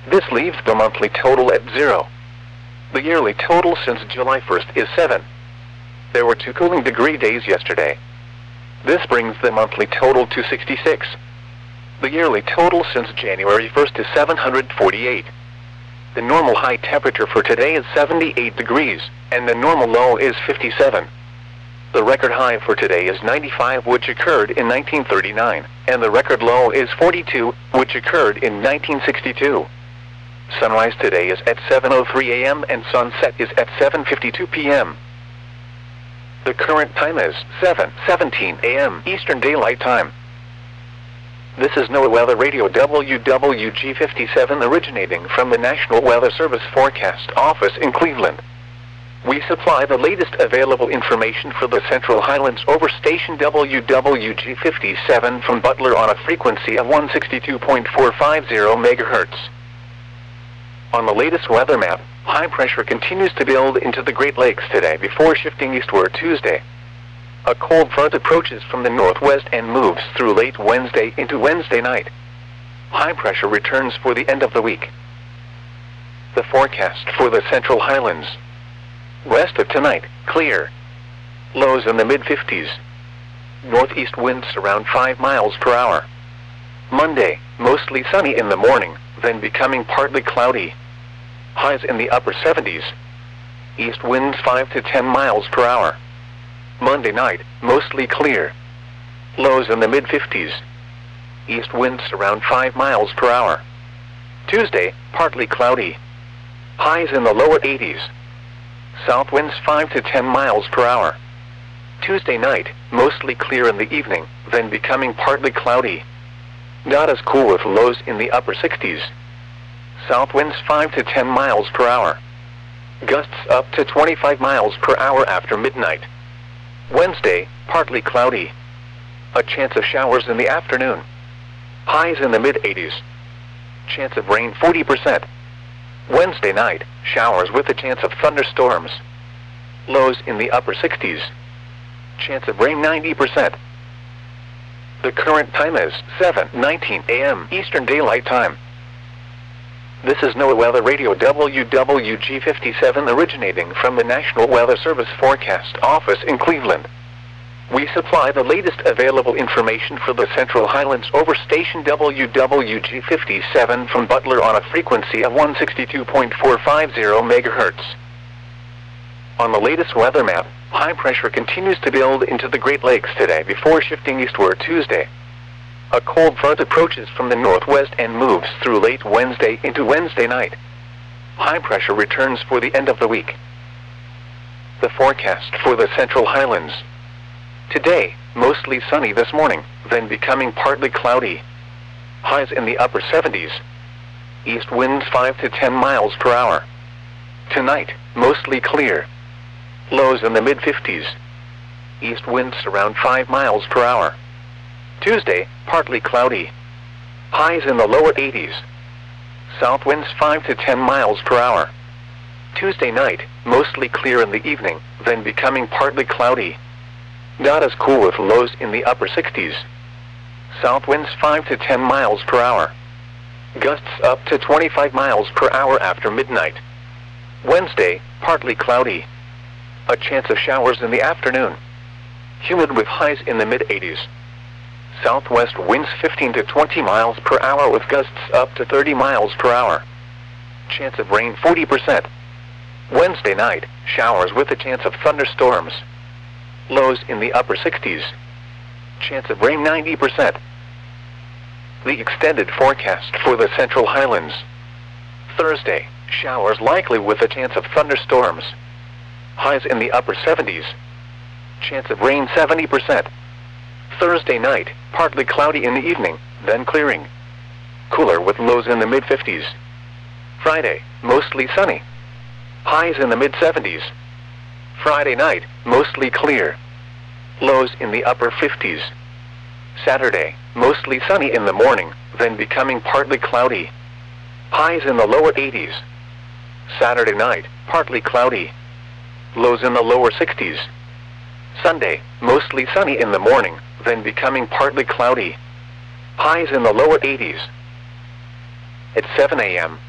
This leaves the monthly total at 0. The yearly total since July 1st is 7. There were 2 cooling degree days yesterday. This brings the monthly total to 66. The yearly total since January 1st is 748. The normal high temperature for today is 78 degrees, and the normal low is 57. The record high for today is 95, which occurred in 1939, and the record low is 42, which occurred in 1962. Sunrise today is at 7:03 a.m. and sunset is at 7:52 p.m. The current time is 7:17 a.m. Eastern Daylight Time. This is NOAA Weather Radio WWG57 originating from the National Weather Service Forecast Office in Cleveland. We supply the latest available information for the Central Highlands over station WWG57 from Butler on a frequency of 162.450 MHz. On the latest weather map, high pressure continues to build into the Great Lakes today before shifting eastward Tuesday. A cold front approaches from the northwest and moves through late Wednesday into Wednesday night. High pressure returns for the end of the week. The forecast for the Central Highlands. Rest of tonight, clear. Lows in the mid-50s. Northeast winds around 5 miles per hour. Monday, mostly sunny in the morning, then becoming partly cloudy. Highs in the upper 70s. East winds 5 to 10 miles per hour. Monday night, mostly clear. Lows in the mid-50s. East winds around 5 miles per hour. Tuesday, partly cloudy. Highs in the lower 80s. South winds 5 to 10 miles per hour. Tuesday night, mostly clear in the evening, then becoming partly cloudy. Not as cool with lows in the upper 60s. South winds 5 to 10 miles per hour. Gusts up to 25 miles per hour after midnight. Wednesday, partly cloudy. A chance of showers in the afternoon. Highs in the mid-80s. Chance of rain 40%. Wednesday night, showers with a chance of thunderstorms. Lows in the upper 60s. Chance of rain 90%. The current time is 7:19 a.m. Eastern Daylight Time. This is NOAA Weather Radio WWG57 originating from the National Weather Service Forecast Office in Cleveland. We supply the latest available information for the Central Highlands over station WWG57 from Butler on a frequency of 162.450 MHz. On the latest weather map, high pressure continues to build into the Great Lakes today before shifting eastward Tuesday. A cold front approaches from the northwest and moves through late Wednesday into Wednesday night. High pressure returns for the end of the week. The forecast for the Central Highlands. Today, mostly sunny this morning, then becoming partly cloudy. Highs in the upper 70s. East winds 5 to 10 miles per hour. Tonight, mostly clear. Lows in the mid-50s. East winds around 5 miles per hour. Tuesday, partly cloudy. Highs in the lower 80s. South winds 5 to 10 miles per hour. Tuesday night, mostly clear in the evening, then becoming partly cloudy. Not as cool with lows in the upper 60s. South winds 5 to 10 miles per hour. Gusts up to 25 miles per hour after midnight. Wednesday, partly cloudy. A chance of showers in the afternoon. Humid with highs in the mid-80s. Southwest winds 15 to 20 miles per hour with gusts up to 30 miles per hour. Chance of rain 40%. Wednesday night, showers with a chance of thunderstorms. Lows in the upper 60s. Chance of rain 90%. The extended forecast for the Central Highlands. Thursday, showers likely with a chance of thunderstorms. Highs in the upper 70s. Chance of rain 70%. Thursday night, partly cloudy in the evening, then clearing. Cooler with lows in the mid-50s. Friday, mostly sunny. Highs in the mid-70s. Friday night, mostly clear. Lows in the upper 50s. Saturday, mostly sunny in the morning, then becoming partly cloudy. Highs in the lower 80s. Saturday night, partly cloudy. Lows in the lower 60s. Sunday, mostly sunny in the morning, then becoming partly cloudy. Highs in the lower 80s. At 7 a.m.,